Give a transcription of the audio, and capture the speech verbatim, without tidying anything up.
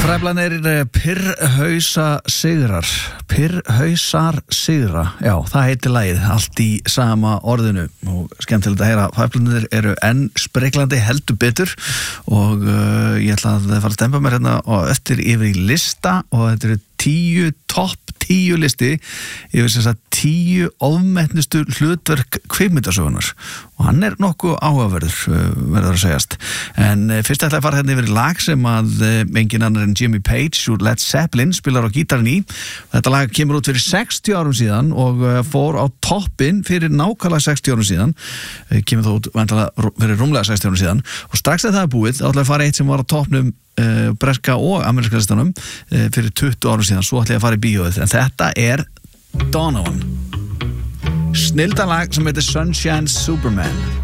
Fræflanir Pirrhausa sigrar Pirrhausar sigra Já, það heitir lagið, allt í sama orðinu og skemmtilegt að heyra Fræflanir eru enn spreglandi heldur betur og uh, ég ætla að fara að stempa mér hérna og eftir yfir í lista og þetta eru tíu, topp tíu listi yfir þess að tíu ofmetnustu hlutverk kvikmyndasögunar og hann er nokkuð áhugaverður verður að segjast en fyrst ætla að fara hérna yfir í lag sem að engin annar en Jimmy Page úr Led Zeppelin spilar á gítarinn í þetta lag kemur út fyrir sextíu árum síðan og fór á toppinn fyrir nákvæmlega sextíu árum síðan kemur þó út væntanlega fyrir rúmlega sextíu árum síðan og strax þegar það er búið þá ætla að fara eitt sem var á toppnum Uh, breska og ameríska listanum uh, fyrir tuttugu árum síðan, svo ætla ég að fara í bíóið en þetta er Donovan snildalag sem heitir Sunshine Superman